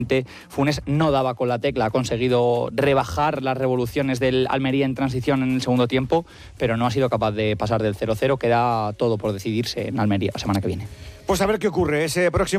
Funes no daba con la tecla, ha conseguido rebajar las revoluciones del Almería en transición en el segundo tiempo, pero no ha sido capaz de pasar del 0-0. Queda todo por decidirse en Almería la semana que viene. Pues a ver qué ocurre ese próximo